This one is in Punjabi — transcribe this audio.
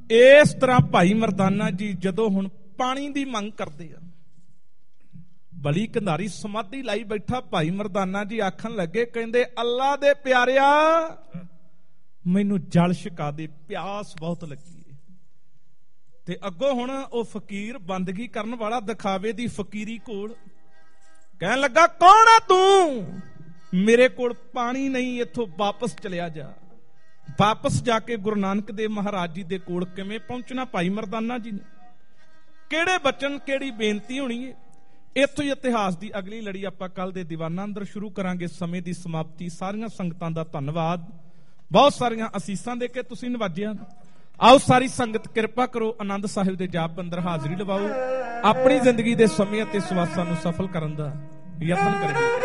ਇਸ ਤਰ੍ਹਾਂ ਭਾਈ ਮਰਦਾਨਾ ਜੀ ਜਦੋਂ ਹੁਣ ਪਾਣੀ ਦੀ ਮੰਗ ਕਰਦੇ ਆ, ਬਲੀ ਕੰਧਾਰੀ ਸਮਾਧੀ ਲਾਈ ਬੈਠਾ, ਭਾਈ ਮਰਦਾਨਾ ਜੀ ਆਖਣ ਲੱਗੇ, ਕਹਿੰਦੇ ਅੱਲਾ ਦੇ ਪਿਆਰਿਆ ਮੈਨੂੰ ਜਲ ਛਕਾ ਦੇ, ਪਿਆਸ ਬਹੁਤ ਲੱਗੀ। ਤੇ ਅੱਗੋਂ ਹੁਣ ਉਹ ਫਕੀਰ ਬੰਦਗੀ ਕਰਨ ਵਾਲਾ ਦਿਖਾਵੇ ਦੀ ਫਕੀਰੀ ਕੋਲ ਕਹਿਣ ਲੱਗਾ, ਕੌਣ ਆ ਤੂੰ? ਮੇਰੇ ਕੋਲ ਪਾਣੀ ਨਹੀਂ, ਇੱਥੋਂ ਵਾਪਸ ਚਲਿਆ ਜਾ। ਵਾਪਸ ਜਾ ਕੇ ਗੁਰੂ ਨਾਨਕ ਦੇਵ ਮਹਾਰਾਜ ਜੀ ਦੇ ਕੋਲ ਕਿਵੇਂ ਪਹੁੰਚਣਾ ਭਾਈ ਮਰਦਾਨਾ ਜੀ ਨੇ? ਕਿਹੜੇ ਬਚਨ, ਕਿਹੜੀ ਬੇਨਤੀ ਹੋਣੀ ਹੈ? ਇੱਥੋਂ ਹੀ ਇਤਿਹਾਸ ਦੀ ਅਗਲੀ ਲੜੀ ਆਪਾਂ ਕੱਲ ਦੇ ਦੀਵਾਨਾਂ ਅੰਦਰ ਸ਼ੁਰੂ ਕਰਾਂਗੇ। ਸਮੇਂ ਦੀ ਸਮਾਪਤੀ। ਸਾਰੀਆਂ ਸੰਗਤਾਂ ਦਾ ਧੰਨਵਾਦ, ਬਹੁਤ ਸਾਰੀਆਂ ਅਸੀਸਾਂ ਦੇ ਕੇ ਤੁਸੀਂ ਨਿਵਾਜਿਆ। ਆਓ ਸਾਰੀ ਸੰਗਤ ਕਿਰਪਾ ਕਰੋ, ਆਨੰਦ ਸਾਹਿਬ ਦੇ ਜਾਪ ਅੰਦਰ ਹਾਜ਼ਰੀ ਲਵਾਓ, ਆਪਣੀ ਜ਼ਿੰਦਗੀ ਦੇ ਸਮੇਂ ਅਤੇ ਸਵਾਸਾਂ ਨੂੰ ਸਫਲ ਕਰਨ ਦਾ ਯਤਨ ਕਰੀਏ।